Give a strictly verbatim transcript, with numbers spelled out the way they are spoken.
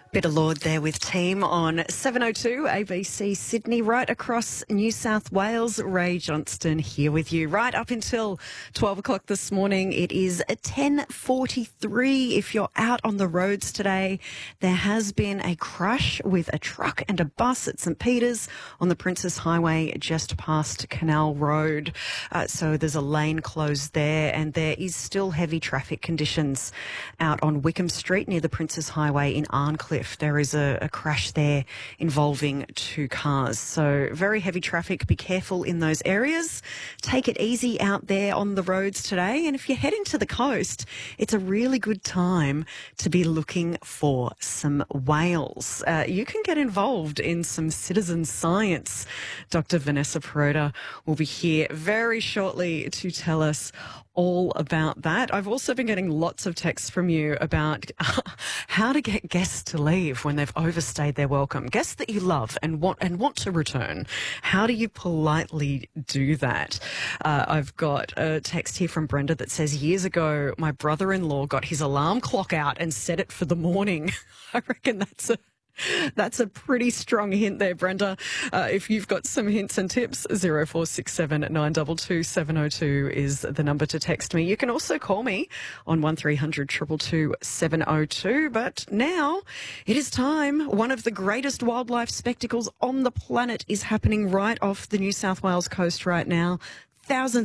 Bit of Lord there with team on seven oh two A B C Sydney, right across New South Wales. Ray Johnston here with you right up until twelve o'clock this morning. It is ten forty-three. If you're out on the roads today, there has been a crash with a truck and a bus at St Peters on the Princes Highway just past Canal Road. Uh, so there's a lane closed there, and there is still heavy traffic conditions out on Wickham Street near the Princes Highway in Arncliffe. There is a, a crash there involving two cars. So very heavy traffic. Be careful in those areas. Take it easy out there on the roads today. And if you're heading to the coast, it's a really good time to be looking for some whales. Uh, you can get involved in some citizen science. Doctor Vanessa Perota will be here very shortly to tell us all about that. I've also been getting lots of texts from you about uh, how to get guests to leave when they've overstayed their welcome. Guests that you love and want and want to return. How do you politely do that? Uh, I've got a text here from Brenda that says, years ago, my brother-in-law got his alarm clock out and set it for the morning. I reckon that's a That's a pretty strong hint there, Brenda. Uh, if you've got some hints and tips, zero four six seven nine two two seven oh two is the number to text me. You can also call me on one three hundred two two two seven oh two. But now it is time. One of the greatest wildlife spectacles on the planet is happening right off the New South Wales coast right now. Thousands